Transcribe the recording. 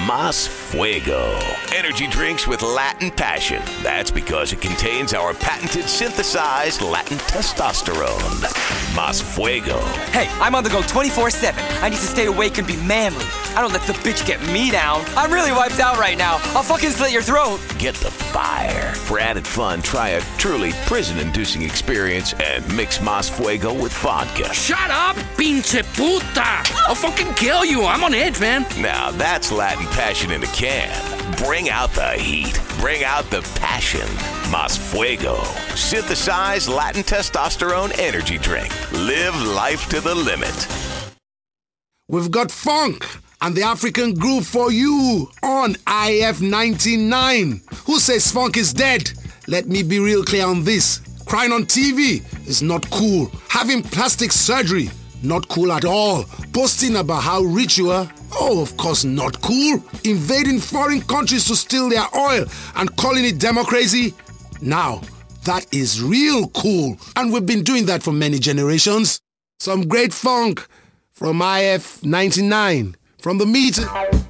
Mas Fuego. Energy drinks with Latin passion. That's because it contains our patented synthesized Latin testosterone. Mas Fuego. Hey, I'm on the go 24/7. I need to stay awake and be manly. I don't let the bitch get me down. I'm really wiped out right now. I'll fucking slit your throat. Get the fire. For added fun, try a truly prison-inducing experience and mix Mas Fuego with vodka. Shut up, pinche puta! I'll fucking kill you. I'm on edge, man. Now that's Latin passion in a can. Bring out the heat. Bring out the passion. Mas Fuego. Synthesized Latin testosterone energy drink. Live life to the limit. We've got funk and the African groove for you on IF 99. Who says funk is dead? Let me be real clear on this. Crying on TV is not cool. Having plastic surgery, not cool at all. Boasting about how rich you are, oh, of course not cool. Invading foreign countries to steal their oil and calling it democracy, now that is real cool. And we've been doing that for many generations. Some great funk from IF 99. From the meter.